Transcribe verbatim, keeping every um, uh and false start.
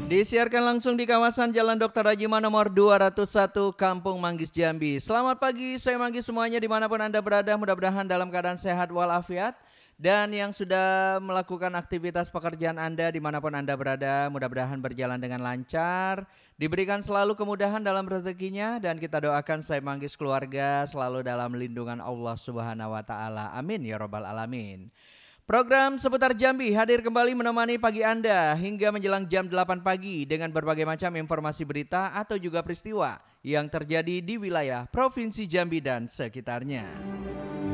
Disiarkan langsung di kawasan Jalan Dokter Rajima nomor dua ratus satu Kampung Manggis Jambi. Selamat pagi, saya Manggis semuanya dimanapun Anda berada, mudah-mudahan dalam keadaan sehat walafiat. Dan yang sudah melakukan aktivitas pekerjaan Anda dimanapun Anda berada, mudah-mudahan berjalan dengan lancar. Diberikan selalu kemudahan dalam rezekinya dan kita doakan saya Manggis keluarga selalu dalam lindungan Allah Subhanahu wa taala. Amin ya rabbal alamin. Program seputar Jambi hadir kembali menemani pagi Anda hingga menjelang jam delapan pagi dengan berbagai macam informasi berita atau juga peristiwa yang terjadi di wilayah Provinsi Jambi dan sekitarnya.